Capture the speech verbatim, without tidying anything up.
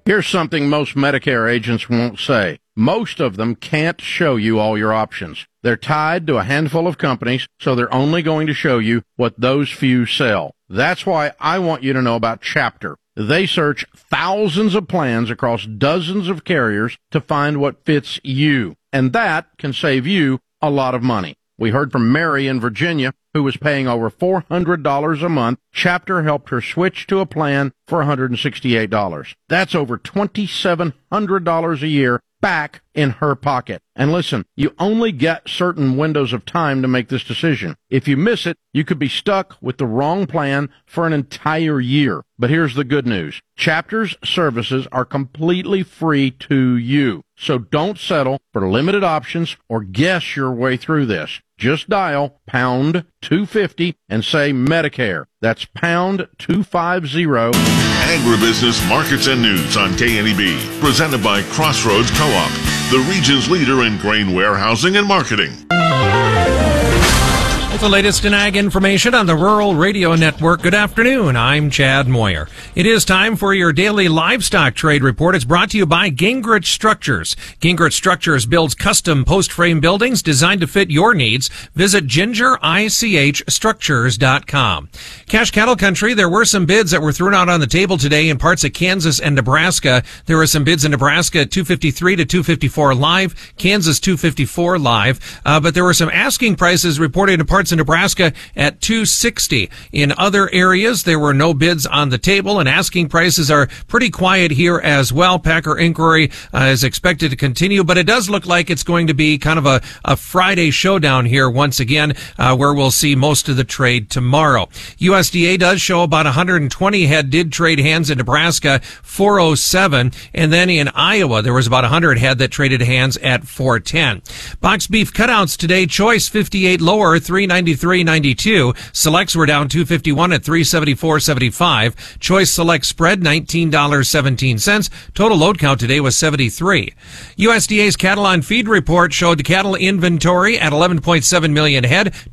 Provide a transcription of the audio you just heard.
Here's something most Medicare agents won't say. Most of them can't show you all your options. They're tied to a handful of companies, so they're only going to show you what those few sell. That's why I want you to know about Chapter. They search thousands of plans across dozens of carriers to find what fits you, and that can save you a lot of money. We heard from Mary in Virginia, who was paying over four hundred dollars a month. Chapter helped her switch to a plan for one hundred sixty-eight dollars. That's over twenty-seven hundred dollars a year back in her pocket. And listen, you only get certain windows of time to make this decision. If you miss it, you could be stuck with the wrong plan for an entire year. But here's the good news. Chapter's services are completely free to you. So don't settle for limited options or guess your way through this. Just dial pound two fifty and say Medicare. That's pound two fifty. Agribusiness Markets and News on K N E B. Presented by Crossroads Co-op, the region's leader in grain warehousing and marketing. With the latest in ag information on the Rural Radio Network. Good afternoon. I'm Chad Moyer. It is time for your daily livestock trade report. It's brought to you by Gingrich Structures. Gingrich Structures builds custom post-frame buildings designed to fit your needs. Visit ginger ich structures dot com. Cash cattle country, there were some bids that were thrown out on the table today in parts of Kansas and Nebraska. There were some bids in Nebraska at two fifty-three to two fifty-four live, Kansas two fifty-four live, uh, but there were some asking prices reported in parts in Nebraska at two sixty. In other areas, there were no bids on the table, and asking prices are pretty quiet here as well. Packer inquiry uh, is expected to continue, but it does look like it's going to be kind of a, a Friday showdown here once again, uh, where we'll see most of the trade tomorrow. U S D A does show about one hundred twenty head did trade hands in Nebraska, four oh seven, and then in Iowa, there was about one hundred head that traded hands at four ten. Box beef cutouts today, choice fifty-eight lower, three ninety-three ninety-two. Selects were down two fifty-one at three seventy-four seventy-five. Choice select spread nineteen dollars and seventeen cents. Total load count today was seventy-three. U S D A's cattle on feed report showed cattle inventory at eleven point seven million head.